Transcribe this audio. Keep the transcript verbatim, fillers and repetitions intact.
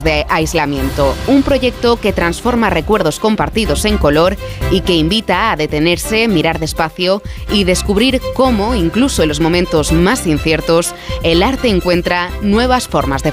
de aislamiento, un proyecto que transforma recuerdos compartidos en color y que invita a detenerse, mirar despacio y descubrir cómo, incluso en los momentos más inciertos, el arte encuentra nuevas formas de